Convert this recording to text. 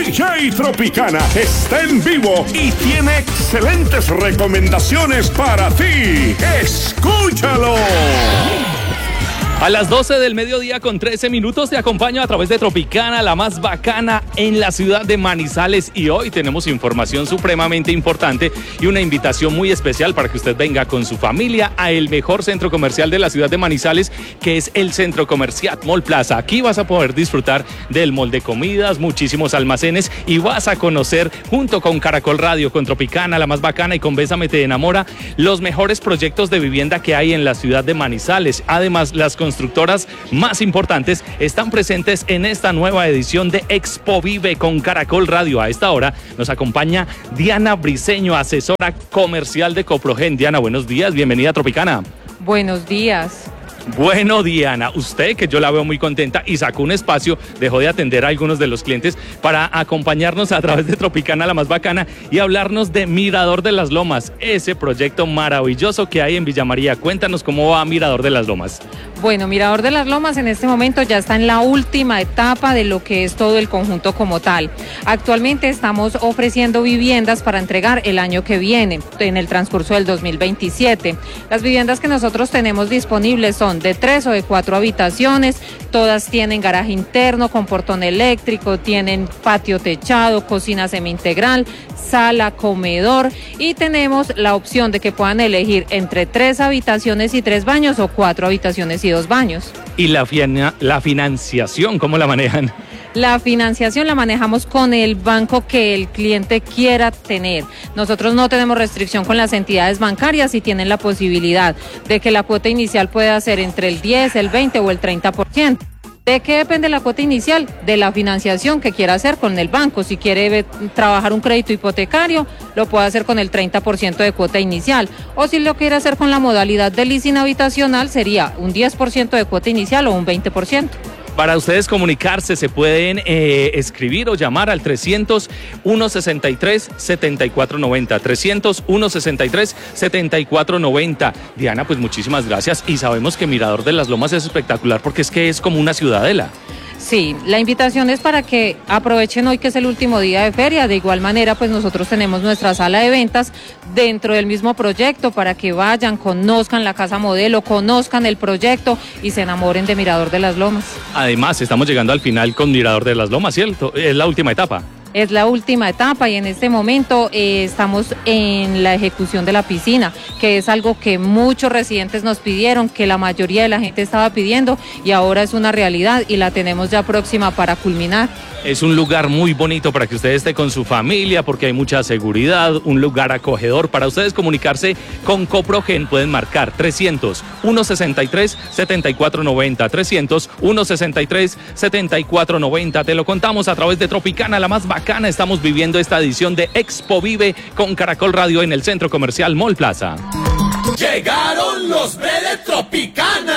DJ Tropicana está en vivo y tiene excelentes recomendaciones para ti. ¡Escúchalo! A las 12 del mediodía con 13 minutos te acompaño a través de Tropicana, la más bacana en la ciudad de Manizales. Y hoy tenemos información supremamente importante y una invitación muy especial para que usted venga con su familia a el mejor centro comercial de la ciudad de Manizales, que es el Centro Comercial Mall Plaza. Aquí vas a poder disfrutar del mall de comidas, muchísimos almacenes y vas a conocer junto con Caracol Radio, con Tropicana, la más bacana y con Bésame Te Enamora, los mejores proyectos de vivienda que hay en la ciudad de Manizales. Además, las constructoras más importantes están presentes en esta nueva edición de Expo Vive con Caracol Radio. A esta hora nos acompaña Diana Briceño, asesora comercial de Coprogen. Diana, buenos días, bienvenida a Tropicana. Buenos días. Bueno, Diana, usted, que yo la veo muy contenta y sacó un espacio, dejó de atender a algunos de los clientes para acompañarnos a través de Tropicana, la más bacana, y hablarnos de Mirador de las Lomas, ese proyecto maravilloso que hay en Villa María. Cuéntanos cómo va Mirador de las Lomas. Bueno, Mirador de las Lomas en este momento ya está en la última etapa de lo que es todo el conjunto como tal. Actualmente estamos ofreciendo viviendas para entregar el año que viene, en el transcurso del 2027. Las viviendas que nosotros tenemos disponibles son de 3 o de 4 habitaciones, todas tienen garaje interno con portón eléctrico, tienen patio techado, cocina semi-integral, sala, comedor, y tenemos la opción de que puedan elegir entre 3 habitaciones y 3 baños o 4 habitaciones y 2 baños. ¿Y la financiación, cómo la manejan? La financiación la manejamos con el banco que el cliente quiera tener. Nosotros no tenemos restricción con las entidades bancarias y tienen la posibilidad de que la cuota inicial pueda ser entre el 10, el 20 o el 30%. ¿De qué depende la cuota inicial? De la financiación que quiera hacer con el banco. Si quiere trabajar un crédito hipotecario, lo puede hacer con el 30% de cuota inicial. O si lo quiere hacer con la modalidad de leasing habitacional, sería un 10% de cuota inicial o un 20%. Para ustedes comunicarse se pueden escribir o llamar al 300-163-7490, 300-163-7490. Diana, pues muchísimas gracias y sabemos que Mirador de las Lomas es espectacular porque es que es como una ciudadela. Sí, la invitación es para que aprovechen hoy que es el último día de feria. De igual manera, pues nosotros tenemos nuestra sala de ventas dentro del mismo proyecto para que vayan, conozcan la casa modelo, conozcan el proyecto y se enamoren de Mirador de las Lomas. Además, estamos llegando al final con Mirador de las Lomas, ¿cierto? Es la última etapa. Es la última etapa y en este momento estamos en la ejecución de la piscina, que es algo que muchos residentes nos pidieron, que la mayoría de la gente estaba pidiendo y ahora es una realidad y la tenemos ya próxima para culminar. Es un lugar muy bonito para que usted esté con su familia porque hay mucha seguridad, un lugar acogedor. Para ustedes comunicarse con Coprogen pueden marcar 300-163-7490, 300-163-7490. Te lo contamos a través de Tropicana, la más bacana. Estamos viviendo esta edición de Expo Vive con Caracol Radio en el Centro Comercial Mall Plaza. Llegaron los de Tropicana.